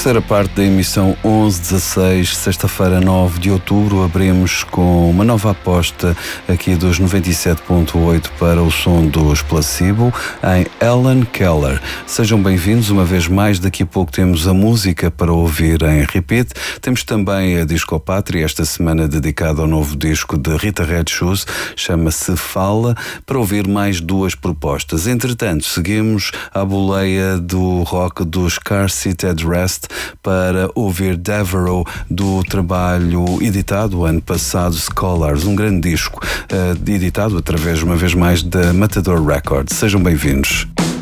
terceira parte da emissão 11-16, sexta-feira 9 de outubro, abrimos com uma nova aposta aqui dos 97.8 para o som dos Placebo, em Helen Keller. Sejam bem-vindos uma vez mais, daqui a pouco temos a música para ouvir em repeat. Temos também a Disco Pátria, esta semana dedicada ao novo disco de Rita Red Shoes, chama-se Fala, para ouvir mais duas propostas. Entretanto, seguimos à boleia do rock dos Car Seated Rest para ouvir Devereaux, do trabalho editado ano passado, Scholars, um grande disco editado através, uma vez mais, da Matador Records. Sejam bem-vindos.